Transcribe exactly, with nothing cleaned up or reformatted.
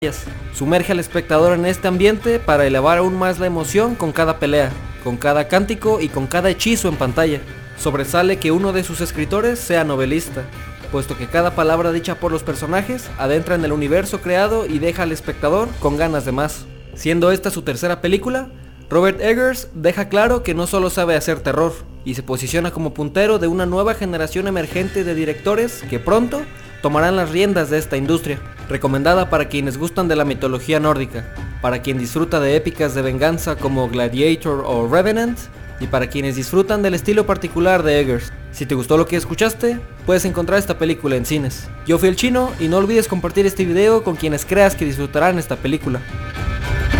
Sumerge al espectador en este ambiente para elevar aún más la emoción con cada pelea, con cada cántico y con cada hechizo en pantalla. Sobresale que uno de sus escritores sea novelista, puesto que cada palabra dicha por los personajes adentra en el universo creado y deja al espectador con ganas de más. Siendo esta su tercera película, Robert Eggers deja claro que no solo sabe hacer terror, y se posiciona como puntero de una nueva generación emergente de directores que pronto tomarán las riendas de esta industria. Recomendada para quienes gustan de la mitología nórdica, para quien disfruta de épicas de venganza como Gladiator o Revenant, y para quienes disfrutan del estilo particular de Eggers. Si te gustó lo que escuchaste, puedes encontrar esta película en cines. Yo fui el Chino y no olvides compartir este video con quienes creas que disfrutarán esta película.